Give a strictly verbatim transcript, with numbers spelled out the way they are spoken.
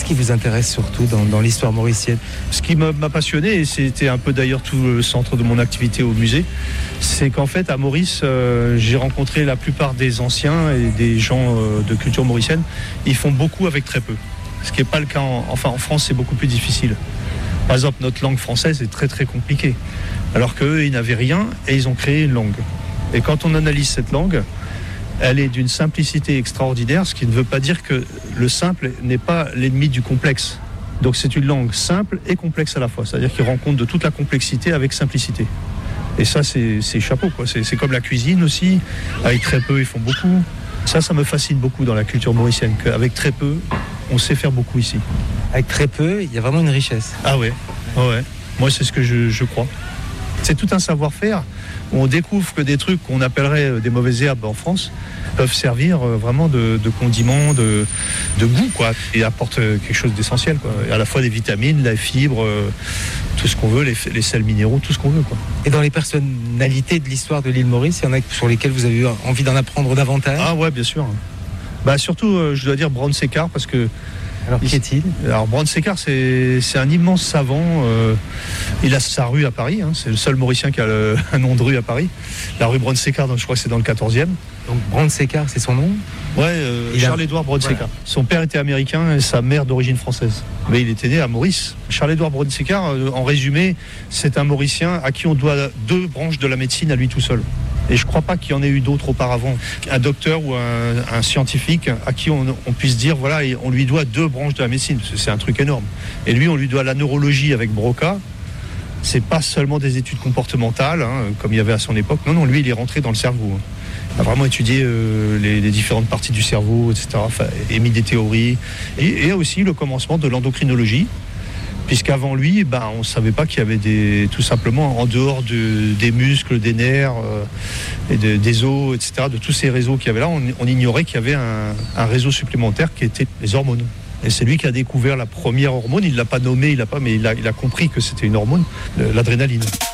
qui vous intéresse surtout dans, dans l'histoire mauricienne? Ce qui m'a m'a passionné, et c'était un peu d'ailleurs tout le centre de mon activité au musée, c'est qu'en fait à Maurice, euh, j'ai rencontré la plupart des anciens et des gens euh, de culture mauricienne. Ils font beaucoup avec très peu. Ce qui n'est pas le cas, en, enfin en France c'est beaucoup plus difficile. Par exemple, notre langue française est très très compliquée. Alors qu'eux, ils n'avaient rien et ils ont créé une langue. Et quand on analyse cette langue, elle est d'une simplicité extraordinaire, ce qui ne veut pas dire que le simple n'est pas l'ennemi du complexe. Donc c'est une langue simple et complexe à la fois. C'est-à-dire qu'ils rendent compte de toute la complexité avec simplicité. Et ça, c'est, c'est chapeau, quoi. C'est, c'est comme la cuisine aussi. Avec très peu, ils font beaucoup. Ça, ça me fascine beaucoup dans la culture mauricienne, qu'avec très peu, on sait faire beaucoup ici. Avec très peu, il y a vraiment une richesse. Ah ouais, ouais. Moi, c'est ce que je, je crois. C'est tout un savoir-faire. On découvre que des trucs qu'on appellerait des mauvaises herbes en France peuvent servir vraiment de, de condiments, de, de goût, quoi, et apportent quelque chose d'essentiel, quoi. Et à la fois des vitamines, la fibre, tout ce qu'on veut, les, les sels minéraux, tout ce qu'on veut, quoi. Et dans les personnalités de l'histoire de l'île Maurice, il y en a sur lesquelles vous avez eu envie d'en apprendre davantage? Ah ouais, bien sûr. Bah surtout, je dois dire Brown Séquard, parce que Alors, qui est-il? Alors, Brown Séquard, c'est, c'est un immense savant. Euh, il a sa rue à Paris. Hein, c'est le seul Mauricien qui a le, un nom de rue à Paris. La rue Brown Séquard, je crois que c'est dans le quatorzième. Donc, Brown Séquard, c'est son nom? Ouais, euh, Charles-Édouard Brown Séquard. Voilà. Son père était américain et sa mère d'origine française. Mais il était né à Maurice. Charles-Édouard Brown Séquard, euh, en résumé, c'est un Mauricien à qui on doit deux branches de la médecine à lui tout seul. Et je ne crois pas qu'il y en ait eu d'autres auparavant. Un docteur ou un, un scientifique à qui on, on puisse dire, voilà, on lui doit deux branches de la médecine. C'est un truc énorme. Et lui, on lui doit la neurologie avec Broca. C'est pas seulement des études comportementales, hein, comme il y avait à son époque. Non, non, lui, il est rentré dans le cerveau. Il a vraiment étudié euh, les, les différentes parties du cerveau, et cetera. Enfin, émis des théories. Et, et aussi le commencement de l'endocrinologie. Puisqu'avant lui, ben, on ne savait pas qu'il y avait des, tout simplement, en dehors de, des muscles, des nerfs, euh, et de, des os, et cetera, de tous ces réseaux qu'il y avait là, on, on ignorait qu'il y avait un, un réseau supplémentaire qui était les hormones. Et c'est lui qui a découvert la première hormone, il ne l'a pas nommée, il a pas, mais il a, il a compris que c'était une hormone, l'adrénaline.